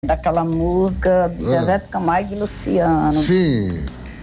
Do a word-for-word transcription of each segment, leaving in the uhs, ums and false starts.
daquela música de Ah. Zezé de Camargo e Luciano. Sim.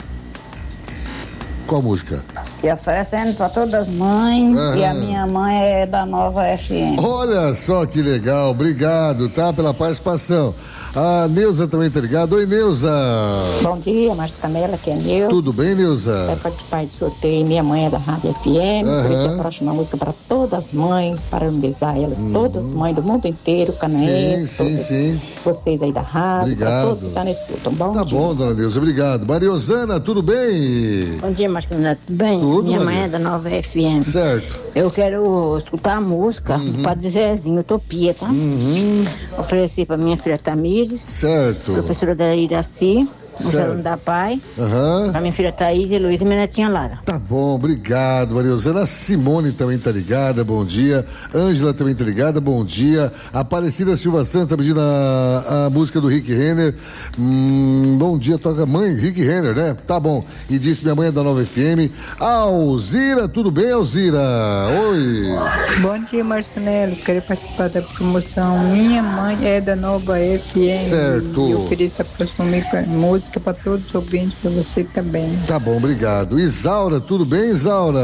Qual música? E oferecendo para todas as mães. Aham. E a minha mãe é da Nova F M. Olha só que legal, obrigado, tá? Pela participação. A Neuza também tá ligada. Oi, Neuza. Bom dia, Márcia Canela, que é Neuza. Tudo bem, Neuza? Vai participar do sorteio. Minha mãe é da Rádio F M. Aham. Queria a próxima música para todas as mães, parabenizar elas, todas as mães do mundo inteiro, canaenses, Sim, sim, todas sim. vocês aí da rádio, para Obrigado. todos que estão na escuta. Um bom Tá dia. bom, dona Neuza, obrigado. Mariosana, tudo bem? Bom dia, Márcia Canela, tudo bem? Tudo, Minha Maria. mãe é da Nova F M. Certo. Eu quero escutar a música do Padre Zezinho, Utopia, tá? Uhum. Ofereci para minha filha Tamires, Certo. professora da Iraci, Certo. Marcelo da Pai, Aham. para minha filha Thaís e Luísa e minha netinha Lara. Tá bom, obrigado, Mariosana. A Simone também tá ligada, bom dia. Ângela também tá ligada, bom dia. Aparecida Silva Santos tá pedindo a, a música do Rick Renner. Hum, bom dia, toca mãe, Rick Renner, né? Tá bom. E disse minha mãe é da Nova F M. Alzira, tudo bem, Alzira? Oi. Bom dia, Marcinelo. Quero participar da promoção. Minha mãe é da Nova F M. Certo. E eu ofereço a próxima música para todos os ouvintes, para você também. Tá bom, obrigado. Isaura, tudo bem, Isaura?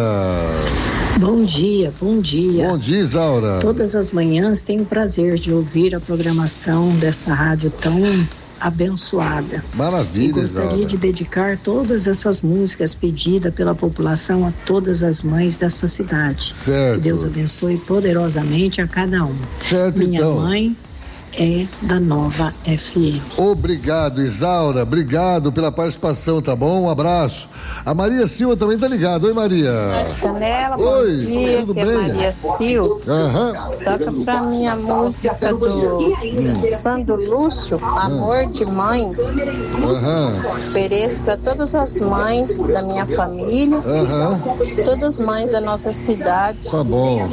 Bom dia, bom dia. Bom dia, Isaura. Todas as manhãs tenho o prazer de ouvir a programação desta rádio tão abençoada. Maravilha, E gostaria Isaura. de dedicar todas essas músicas pedidas pela população a todas as mães dessa cidade. Certo. Que Deus abençoe poderosamente a cada um. Certo, Minha então. mãe é da Nova F M. Obrigado, Isaura. Obrigado pela participação, tá bom? Um abraço. A Maria Silva também tá ligada. Oi, Maria. Canela, Oi, bom dia, tudo que é bem? Maria Silva. Aham. Toca pra mim a música do Sandro Lúcio, Amor de Mãe. Aham. Ofereço pra todas as mães da minha família, Aham. todas as mães da nossa cidade. Tá bom.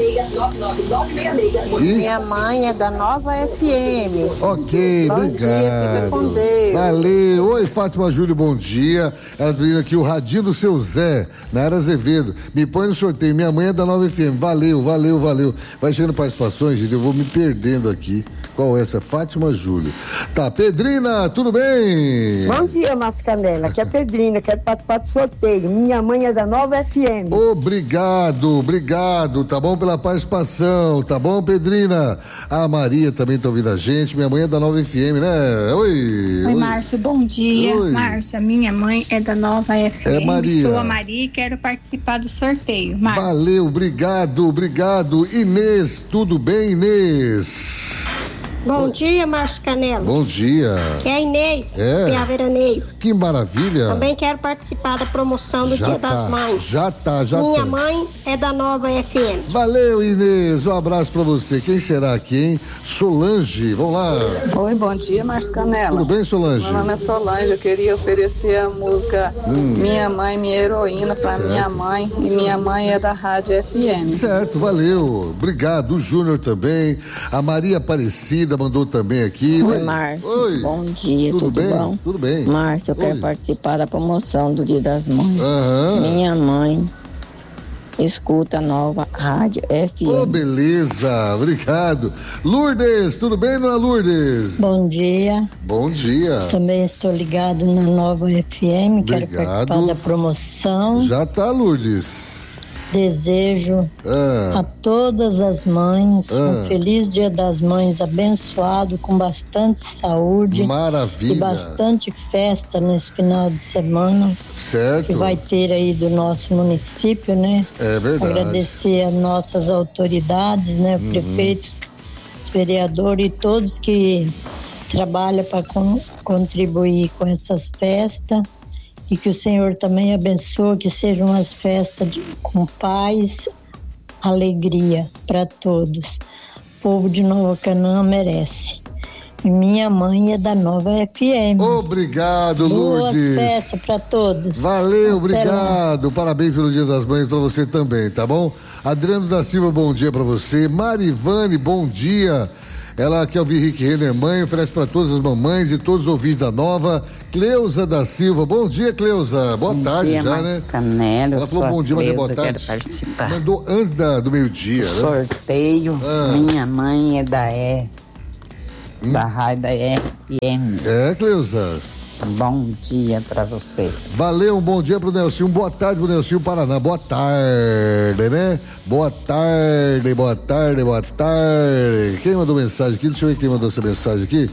E minha mãe é da Nova F M. Ok, Bom obrigado. dia, fica com Deus. Valeu. Oi, Fátima Júlio, bom dia. Ela tá pedindo aqui o radinho do seu Zé, Nara Azevedo. Me põe no sorteio. Minha mãe é da Nova F M. Valeu, valeu, valeu. Vai chegando participações, gente. Eu vou me perdendo aqui. Qual é essa? Fátima Júlio. Tá, Pedrina, tudo bem? Bom dia, Márcia Canela. Aqui é a Pedrina, quero participar do sorteio. Minha mãe é da Nova F M. Obrigado, obrigado, tá bom pela participação, tá bom, Pedrina? A Maria também tá ouvindo a gente, minha mãe é da Nova F M, né? Oi. Oi, Márcio, bom dia. Oi. Márcio, minha mãe é da Nova F M. É, Maria. Sou a Maria e quero participar do sorteio. Márcio. Valeu, obrigado, obrigado. Inês, tudo bem, Inês? Bom dia, Márcio Canela. Bom dia. Que é a Inês, É. Pia Veraneio. Que maravilha. Também quero participar da promoção do Já Dia tá, das Mães. já tá, já Minha tá. mãe é da Nova F M. Valeu, Inês, um abraço pra você. Quem será aqui, hein? Solange, vamos lá. Oi, bom dia, Márcia Canela. Tudo bem, Solange? Meu nome é Solange, eu queria oferecer a música Hum. Minha Mãe, Minha Heroína para Certo. minha mãe, e minha mãe é da Rádio F M. Certo, valeu. Obrigado. O Júnior também. A Maria Aparecida mandou também aqui. Oi, Márcio. Oi. Bom dia, Tudo tudo, bem? bom? Tudo bem. Márcio, eu quero Oi. participar da promoção do Dia das Mães. Aham. Minha mãe escuta a Nova Rádio F M. Ô, beleza. Obrigado. Lourdes, tudo bem, dona Lourdes? Bom dia. Bom dia. Também estou ligado na Nova F M, quero Obrigado. participar da promoção. Já tá, Lourdes. Desejo Ah. a todas as mães Ah. um feliz Dia das Mães abençoado, com bastante saúde Maravilha. e bastante festa nesse final de semana Certo. que vai ter aí do nosso município, né? É verdade. Agradecer às nossas autoridades, né? Uhum. Prefeitos, os vereadores e todos que trabalham para contribuir com essas festas. E que o Senhor também abençoe, que sejam umas festas de, com paz, alegria para todos. O povo de Nova Canaã merece. E minha mãe é da Nova F M. Obrigado, Boas Lourdes. festas para todos. Valeu, Até lá. obrigado. Parabéns pelo Dia das Mães pra você também, tá bom? Adriano da Silva, bom dia pra você. Marivane, bom dia. Ela quer ouvir Rick Renner, mãe, oferece pra todas as mamães e todos os ouvintes da Nova. Cleusa da Silva, bom dia, Cleusa. Boa Bom tarde dia, já, Márcia né? Canela, Ela eu falou sou a bom dia, mas é boa Cleusa, tarde. quero participar. Mandou antes da, do meio-dia, né? Sorteio, Ah. minha mãe é da E. Hum? da Rádio F M. É, Cleusa. Bom dia pra você. Valeu, um bom dia pro Nelsinho, boa tarde pro Nelsinho Paraná, boa tarde, né? Boa tarde, boa tarde, boa tarde. Quem mandou mensagem aqui? Deixa eu ver quem mandou essa mensagem aqui.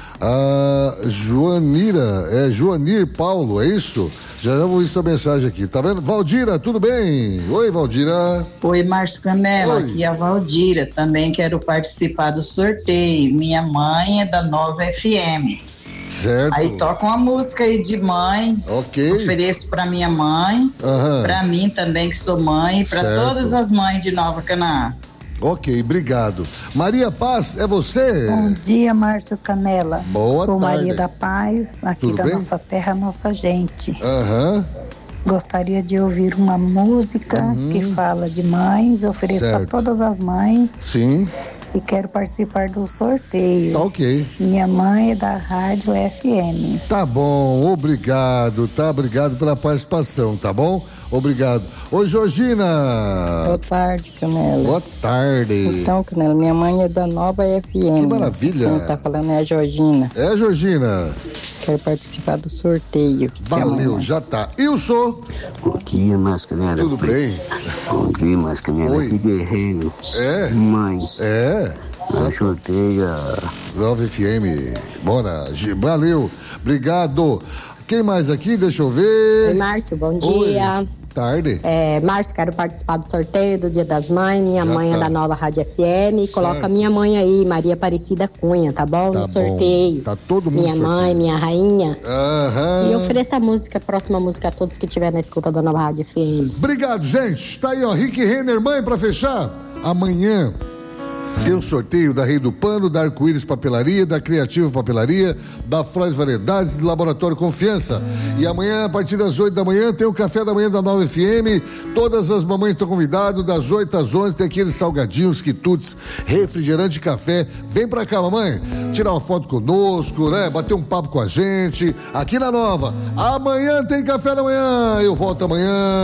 A Joanira, é Joanir Paulo, é isso? Já já vou ver essa mensagem aqui, tá vendo? Valdira, tudo bem? Oi, Valdira. Oi, Márcio Canela, aqui é a Valdira, também quero participar do sorteio. Minha mãe é da Nova F M. Certo. Aí toca uma música aí de mãe. Ok. Ofereço pra minha mãe, Aham. pra mim também que sou mãe, e pra Certo. todas as mães de Nova Canaã. Ok, obrigado. Maria Paz, é você? Bom dia, Márcio Canela. Boa Sou tarde. Maria da Paz, aqui Tudo da bem? nossa terra, nossa gente. Aham. Gostaria de ouvir uma música que fala de mães, ofereço a Certo. todas as mães. Sim. E quero participar do sorteio. Tá ok. Minha mãe é da Rádio F M. Tá bom, obrigado, tá? Obrigado pela participação, tá bom? Obrigado. Oi, Georgina. Boa tarde, Canela. Boa tarde. Então, Canela, minha mãe é da Nova F M. Que maravilha. Quem tá falando é a Georgina. É, Georgina. Quero participar do sorteio. Valeu, já tá. Eu sou. Bom dia, Márcio Canela. Tudo bem? Bom dia, Márcio Canela. Oi. Aqui Guerreiro. É? Mãe. É? Eu sorteio. Nova F M. Bora, Gi- valeu. Obrigado. Quem mais aqui? Deixa eu ver. Oi, Márcio, bom Oi. dia. Tarde. É, Márcio, quero participar do sorteio do Dia das Mães. Minha Já mãe tá. é da Nova Rádio F M. Certo. Coloca minha mãe aí, Maria Aparecida Cunha, tá bom? Tá no bom. sorteio. Tá todo mundo Minha no mãe, sorteio. minha rainha. Aham. E ofereça a música, a próxima música a todos que estiver na escuta da Nova Rádio F M. Obrigado, gente. Tá aí, ó. Rick Renner, mãe, pra fechar. Amanhã tem o sorteio da Rei do Pano, da Arco-Íris Papelaria, da Criativo Papelaria, da Frois Variedades, do Laboratório Confiança. E amanhã, a partir das oito da manhã, tem o café da manhã da Nova F M. Todas as mamães estão convidadas, das oito às onze, tem aqueles salgadinhos, quitutes, refrigerante e café. Vem pra cá, mamãe, tirar uma foto conosco, né? Bater um papo com a gente, aqui na Nova. Amanhã tem café da manhã. Eu volto amanhã.